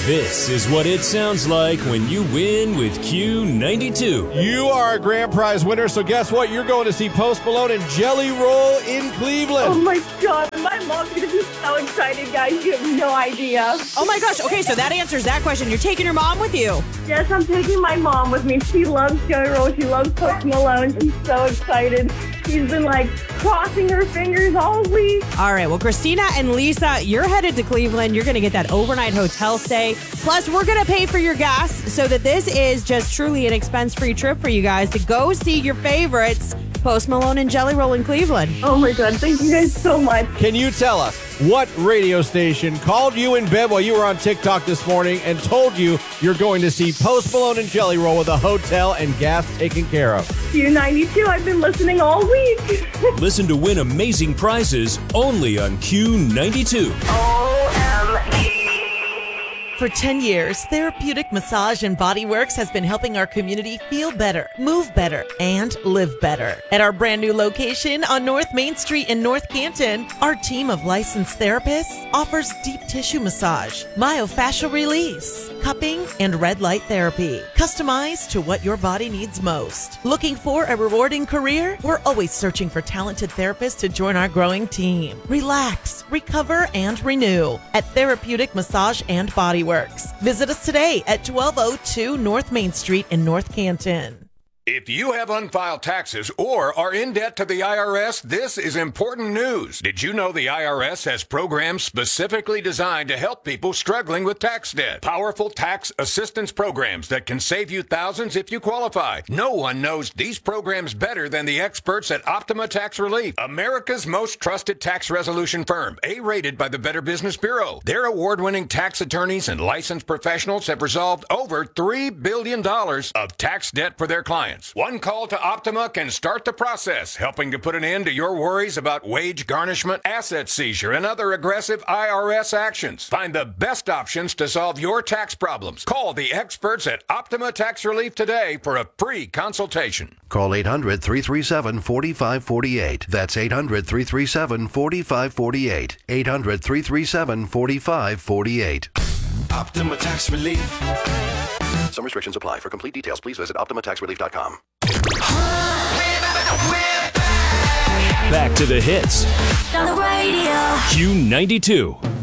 This is what it sounds like when you win with Q92. You are a grand prize winner, so guess what? You're going to see Post Malone and Jelly Roll in Cleveland. Oh my God, my mom's going to be so excited, guys. You have no idea. Oh my gosh, okay, so that answers that question. You're taking your mom with you. Yes, I'm taking my mom with me. She loves Jelly Roll. She loves Post Malone. She's so excited. She's been crossing her fingers all week. All right, well, Christina and Lisa, you're headed to Cleveland. You're going to get that overnight hotel stay. Plus, we're going to pay for your gas so that this is just truly an expense-free trip for you guys to go see your favorites, Post Malone and Jelly Roll in Cleveland. Oh my God, thank you guys so much. Can you tell us what radio station called you in bed while you were on TikTok this morning and told you you're going to see Post Malone and Jelly Roll with a hotel and gas taken care of? Q92, I've been listening all week. Listen to win amazing prizes only on Q92. For 10 years, Therapeutic Massage and Body Works has been helping our community feel better, move better, and live better. At our brand new location on North Main Street in North Canton, our team of licensed therapists offers deep tissue massage, myofascial release, cupping, and red light therapy, customized to what your body needs most. Looking for a rewarding career? We're always searching for talented therapists to join our growing team. Relax, recover, and renew at Therapeutic Massage and Body Works. Visit us today at 1202 North Main Street in North Canton. If you have unfiled taxes or are in debt to the IRS, this is important news. Did you know the IRS has programs specifically designed to help people struggling with tax debt? Powerful tax assistance programs that can save you thousands if you qualify. No one knows these programs better than the experts at Optima Tax Relief, America's most trusted tax resolution firm, A-rated by the Better Business Bureau. Their award-winning tax attorneys and licensed professionals have resolved over $3 billion of tax debt for their clients. One call to Optima can start the process, helping to put an end to your worries about wage garnishment, asset seizure, and other aggressive IRS actions. Find the best options to solve your tax problems. Call the experts at Optima Tax Relief today for a free consultation. Call 800-337-4548. That's 800-337-4548. 800-337-4548. Optima Tax Relief. Some restrictions apply. For complete details, please visit OptimaTaxRelief.com. Back to the hits. On the radio. Q92.